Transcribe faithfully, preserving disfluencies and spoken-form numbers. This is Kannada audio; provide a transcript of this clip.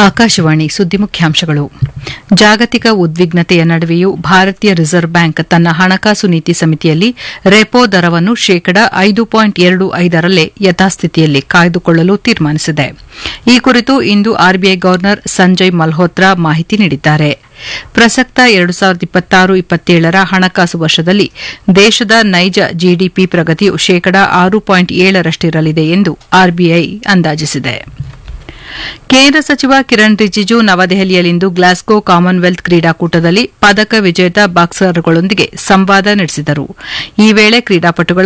ಆಕಾಶವಾಣಿ ಸುದ್ದಿ ಮುಖ್ಯಾಂಶಗಳು. ಜಾಗತಿಕ ಉದ್ವಿಗ್ನತೆಯ ನಡುವೆಯೂ ಭಾರತೀಯ ರಿಸರ್ವ್ ಬ್ಯಾಂಕ್ ತನ್ನ ಹಣಕಾಸು ನೀತಿ ಸಮಿತಿಯಲ್ಲಿ ರೆಪೋ ದರವನ್ನು ಶೇಕಡಾ ಐದು ಪಾಯಿಂಟ್ ಎರಡು ಐದರಲ್ಲೇ ಯಥಾಸ್ಥಿತಿಯಲ್ಲಿ ಕಾಯ್ದುಕೊಳ್ಳಲು ತೀರ್ಮಾನಿಸಿದೆ. ಈ ಕುರಿತು ಇಂದು ಆರ್ಬಿಐ ಗವರ್ನರ್ ಸಂಜಯ್ ಮಲ್ಹೋತ್ರಾ ಮಾಹಿತಿ ನೀಡಿದ್ದಾರೆ. ಪ್ರಸಕ್ತ ಎರಡು ಸಾವಿರದ ಇಪ್ಪತ್ತಾರು ಇಪ್ಪತ್ತೇಳರ ಹಣಕಾಸು ವರ್ಷದಲ್ಲಿ ದೇಶದ ನೈಜ ಜಿಡಿಪಿ ಪ್ರಗತಿಯು ಶೇಕಡಾ ಆರು ಪಾಯಿಂಟ್ ಏಳರಷ್ಟಿರಲಿದೆ ಎಂದು ಆರ್ಬಿಐ ಅಂದಾಜಿಸಿದೆ. ಕೇಂದ್ರ ಸಚಿವ ಕಿರಣ್ ರಿಜಿಜು ನವದೆಹಲಿಯಲ್ಲಿಂದು ಗ್ಲಾಸ್ಗೋ ಕಾಮನ್ವೆಲ್ತ್ ಕ್ರೀಡಾಕೂಟದಲ್ಲಿ ಪದಕ ವಿಜೇತ ಬಾಕ್ಸರ್ಗಳೊಂದಿಗೆ ಸಂವಾದ ನಡೆಸಿದರು. ಈ ವೇಳೆ ಕ್ರೀಡಾಪಟುಗಳ